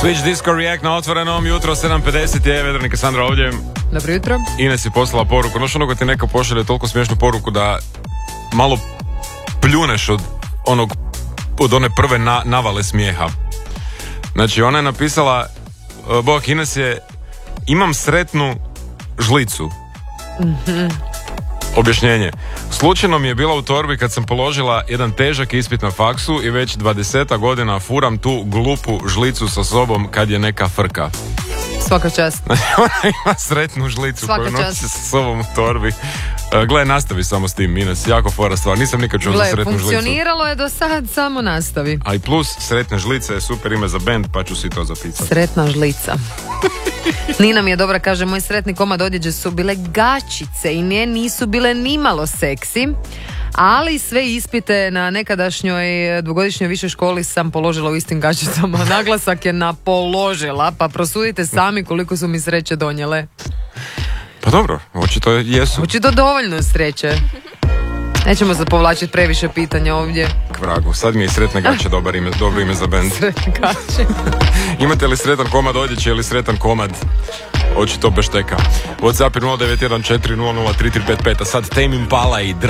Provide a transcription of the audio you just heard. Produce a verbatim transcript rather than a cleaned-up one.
Switch Disco React na otvorenom, jutro sedam pedeset je, Vedranik i Sandra ovdje. Dobro jutro. Ines je poslala poruku, noš onoga ti neka pošalje toliko smiješnu poruku da malo pljuneš od onog, od one prve na, navale smijeha. Znači ona je napisala, bok, Ines je, imam sretnu žlicu. Mhm. Objašnjenje. Slučajno mi je bila u torbi kad sam položila jedan težak ispit na faksu i već dvadeset godina furam tu glupu žlicu sa sobom kad je neka frka. Svaka čast. Ona ima sretnu žlicu Svaka koju čast. nosi sa sobom u torbi. Uh, gle, nastavi samo s tim, Ines. Jako fora stvar. Nisam nikad čuo za sretnu žlicu. Funkcioniralo je do sad, samo nastavi. A i plus, sretne žlice je super ime za bend, pa ću si to zapisati. Sretna žlica. Nina mi je dobra, kaže, moj sretni komad odjeće su bile gačice i ne, nisu bile nimalo seksi, ali sve ispite na nekadašnjoj dvogodišnjoj višoj školi sam položila u istim gačicama. Naglasak je na položila, pa prosudite sami koliko su mi sreće donijele. Pa dobro, očito jesu. Očito dovoljno sreće. Nećemo se povlačiti previše pitanja ovdje. K vragu, sad mi je i sretne gaće dobar ime, dobro ime za bend. Sretne gaće. Imate li sretan komad odjeće ili sretan komad? Očito bešteka. WhatsApp je nula devet jedan četiri nula nula tri tri pet pet, a sad Tame Impala i